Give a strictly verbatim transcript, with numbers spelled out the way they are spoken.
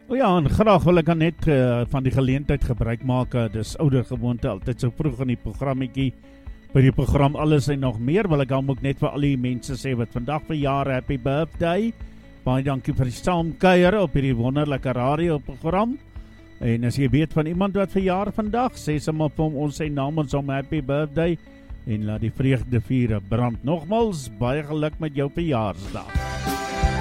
O ja, en graag wil ek dan net uh, van die geleentheid gebruik maak, uh, dis ouder gewoonte, altyd so vroeg in die programmetjie, by die program Alles en Nog Meer, wil ek dan ook net vir al die mense sê wat vandag verjaar, happy birthday, baie dankie vir die saamkuier op hierdie wonderlike radioprogram, en as jy weet van iemand wat verjaar vandag, sê sommer vir hom, ons sê namens hom happy birthday, en laat die vreugde vure brand. Nogmals, baie geluk met jou verjaarsdag.